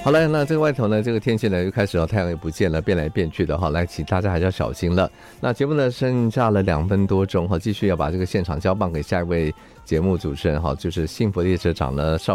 好了，那这个外头呢，这个天气呢又开始太阳也不见了，变来变去的哈，来，请大家还是要小心了。那节目呢剩下了2分多钟哈，继续要把这个现场交棒给下一位节目主持人哈，就是幸福列车长呢邵